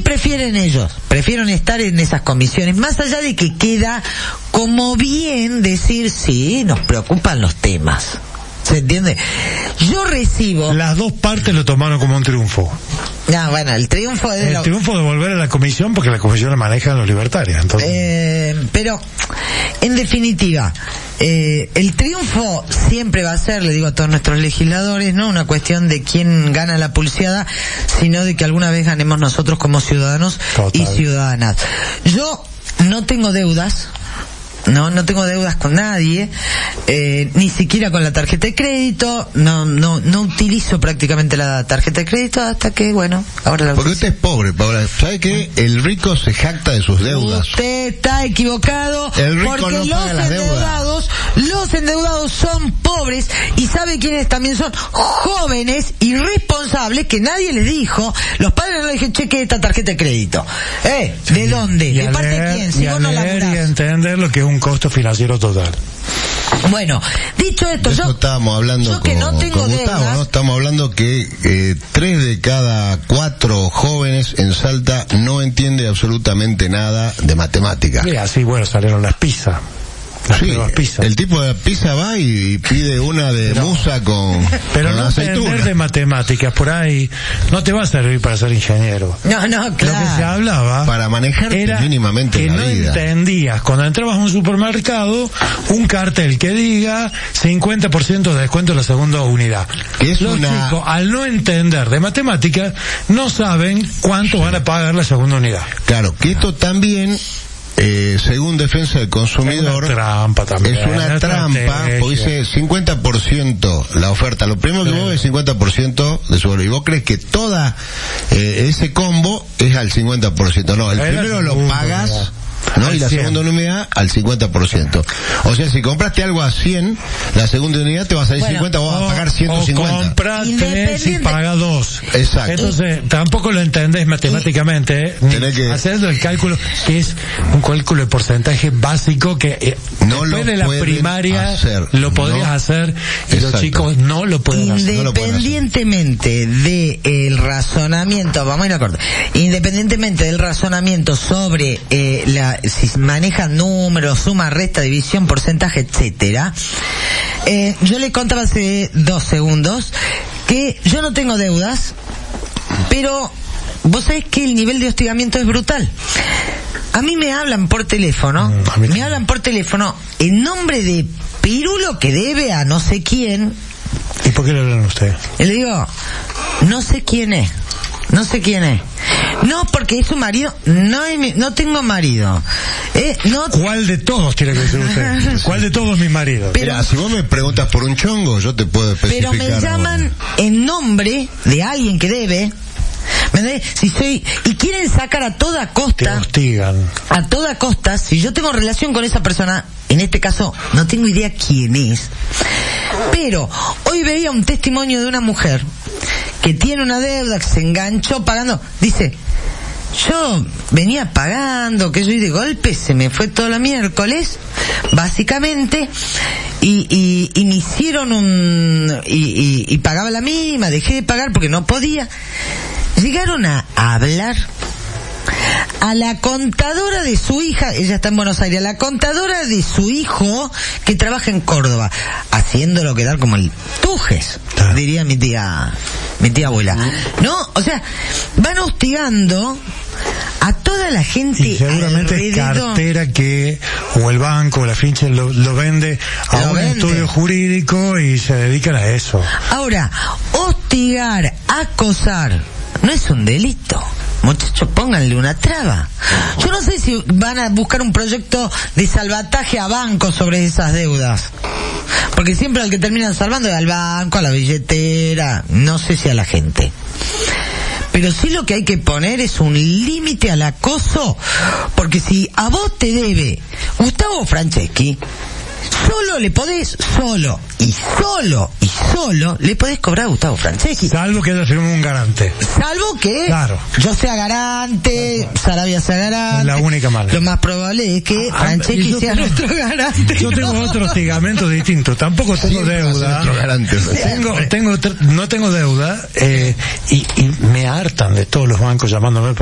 prefieren ellos? Prefieren estar en esas comisiones, más allá de que queda como bien decir, sí, nos preocupan los temas. ¿Se entiende? Yo recibo... Las dos partes lo tomaron como un triunfo. No, bueno, el triunfo es... El triunfo de volver a la comisión, porque la comisión la manejan los libertarios. Entonces... pero, en definitiva, el triunfo siempre va a ser, le digo a todos nuestros legisladores, no una cuestión de quién gana la pulseada, sino de que alguna vez ganemos nosotros como ciudadanos y ciudadanas. Yo no tengo deudas. No tengo deudas con nadie, ni siquiera con la tarjeta de crédito, no utilizo prácticamente la tarjeta de crédito hasta que, bueno, ahora la Porque usted es pobre, Paola. ¿Sabe qué? El rico se jacta de sus deudas. Usted está equivocado, el rico porque no paga las deudas. Los endeudados son pobres, y ¿sabe quiénes también son? Jóvenes irresponsables que nadie les dijo, los padres no les dijeron, cheque esta tarjeta de crédito. ¿De dónde? ¿De parte de quién? Si vos no laburás. Y entender lo que es un costo financiero total. Bueno, dicho esto, yo estábamos hablando que no tengo deudas, ¿no? Estamos hablando que 3 de cada 4 jóvenes en Salta no entiende absolutamente nada de matemática. Y así, bueno, salieron las pizzas. Sí, el tipo de pizza va y pide una de musa con aceituna. Entender de matemáticas por ahí no te va a servir para ser ingeniero. No, claro. Lo que se hablaba para manejar era mínimamente que la no vida. Entendías cuando entrabas a un supermercado un cartel que diga 50% de descuento en la segunda unidad. Que es Los chicos, al no entender de matemáticas, no saben cuánto van a pagar la segunda unidad. Claro, que esto también... según Defensa del Consumidor, es una trampa también. Es una trampa, porque dice 50% la oferta. Lo primero que vos es 50% de su valor. Y vos crees que toda ese combo es al 50%. No, el primero lo pagas, ¿no? Y la segunda unidad al 50%. O sea, si compraste algo a 100, la segunda unidad te va a salir 50, vos vas a pagar 150. O compras 3 y pagas 2. Exacto. Entonces, tampoco lo entendés matemáticamente, tenés que hacer el cálculo, que es un cálculo de porcentaje básico que después de la primaria lo podrías hacer, y los chicos no lo pueden hacer. Independientemente del razonamiento, vamos a ir a corto, independientemente del razonamiento sobre si manejan números, suma, resta, división, porcentaje, etcétera, yo le contaba hace 2 segundos que yo no tengo deudas, pero vos sabés que el nivel de hostigamiento es brutal. A mí me hablan por teléfono, en nombre de Pirulo que debe a no sé quién. ¿Y por qué le hablan a usted? Y le digo, no sé quién es. No, porque es su marido. No tengo marido. ¿Cuál de todos tiene que ser usted? ¿Cuál de todos mis maridos? Pero, mira, si vos me preguntas por un chongo, yo te puedo especificar. Pero me llaman en nombre de alguien que debe. ¿Me entendés? Y quieren sacar a toda costa. Te hostigan. A toda costa, si yo tengo relación con esa persona, en este caso, no tengo idea quién es. Pero, hoy veía un testimonio de una mujer que tiene una deuda, que se enganchó pagando. Dice, yo venía pagando, que yo y de golpe se me fue todo el miércoles, básicamente, y me hicieron y pagaba la mínima, dejé de pagar porque no podía. Llegaron a hablar a la contadora de su hija, ella está en Buenos Aires, a la contadora de su hijo que trabaja en Córdoba, haciéndolo quedar como el Tujes, diría mi tía abuela. ¿No? O sea, van hostigando a toda la gente. Y seguramente alrededor. Es cartera que, o el banco, o la fincha lo vende a un estudio jurídico y se dedican a eso. Ahora, hostigar, acosar, no es un delito. Muchachos, pónganle una traba. Yo no sé si van a buscar un proyecto de salvataje a bancos sobre esas deudas. Porque siempre al que terminan salvando es al banco, a la billetera, no sé si a la gente. Pero sí lo que hay que poner es un límite al acoso, porque si a vos te debe Gustavo Franceschi, solo le podés, solo le podés cobrar a Gustavo Franceschi. Salvo que haya firmado un garante. Salvo que yo sea garante, Sarabia sea garante. Es la única manera. Lo más probable es que Franceschi sea nuestro garante. Yo tengo otro hostigamiento distinto. Tampoco tengo deuda. No tengo deuda, y me hartan de todos los bancos llamándome